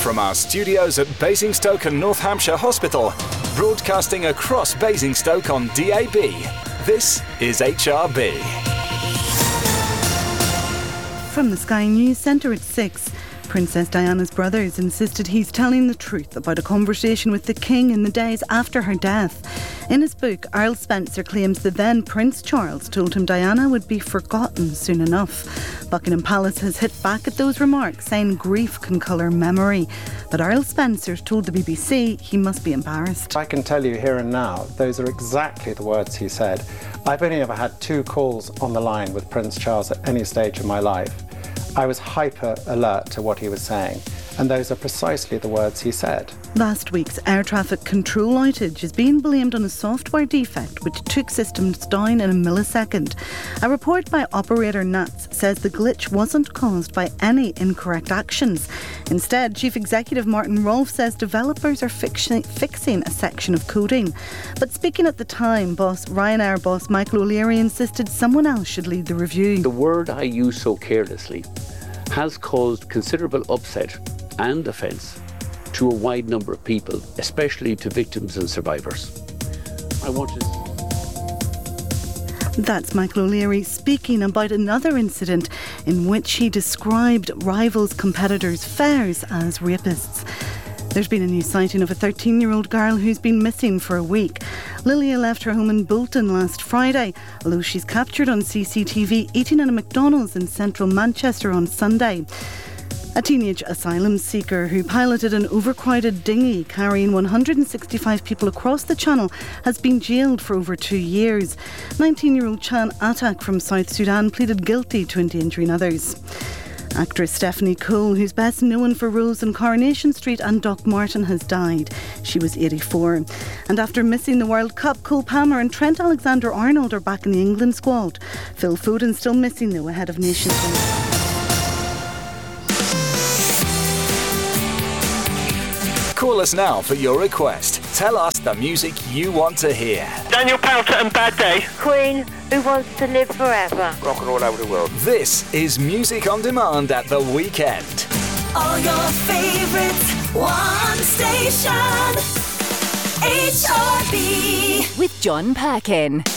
From our studios at Basingstoke and North Hampshire Hospital, broadcasting across Basingstoke on DAB, this is HRB. From the Sky News Centre at 6, Princess Diana's brothers insisted he's telling the truth about a conversation with the King in the days after her death. In his book, Earl Spencer claims the then Prince Charles told him Diana would be forgotten soon enough. Buckingham Palace has hit back at those remarks, saying grief can colour memory. But Earl Spencer's told the BBC he must be embarrassed. I can tell you here and now, those are exactly the words he said. I've only ever had 2 calls on the line with Prince Charles at any stage of my life. I was hyper alert to what he was saying, and those are precisely the words he said. Last week's air traffic control outage is being blamed on a software defect which took systems down in a millisecond. A report by operator NATS says the glitch wasn't caused by any incorrect actions. Instead, Chief Executive Martin Rolfe says developers are fixing a section of coding. But speaking at the time, Ryanair boss Michael O'Leary insisted someone else should lead the review. The word I use so carelessly has caused considerable upset and offence to a wide number of people, especially to victims and survivors. That's Michael O'Leary speaking about another incident in which he described rivals' competitors' fares as rapists. There's been a new sighting of a 13-year-old girl who's been missing for a week. Lilia left her home in Bolton last Friday, although she's captured on CCTV eating at a McDonald's in central Manchester on Sunday. A teenage asylum seeker who piloted an overcrowded dinghy carrying 165 people across the Channel has been jailed for over 2 years. 19-year-old Chan Atak from South Sudan pleaded guilty to endangering others. Actress Stephanie Cole, who's best known for roles in Coronation Street and Doc Martin, has died. She was 84. And after missing the World Cup, Cole Palmer and Trent Alexander-Arnold are back in the England squad. Phil Foden's still missing though ahead of Nations League. Call us now for your request. Tell us the music you want to hear. Daniel Powter and Bad Day. Queen, Who Wants to Live Forever. Rock and all over the world. This is Music on Demand at the weekend. All your favourites, one station. HRB. With John Perkin.